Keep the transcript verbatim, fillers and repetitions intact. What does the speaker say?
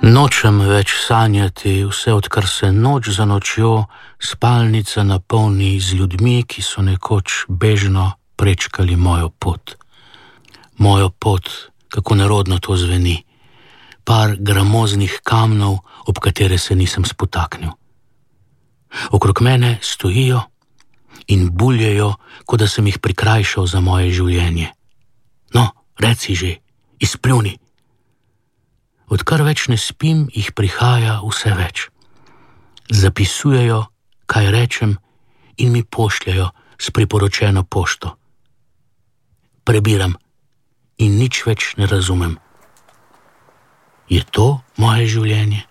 Nočem več sanjati, vse odkar se noč za nočjo spalnica napolni z ljudmi, ki so nekoč bežno prečkali mojo pot. Mojo pot, kako nerodno to zveni, par gramoznih kamnov, ob katere se nisem spotaknil. Okrog mene stojijo in buljejo, kot da sem jih prikrajšal za moje življenje. No, reci že, izpljuni. Odkar več ne spim, jih prihaja vse več. Zapisujejo, kaj rečem, in mi pošljajo s priporočeno pošto. Prebiram in nič več ne razumem. Je to moje življenje?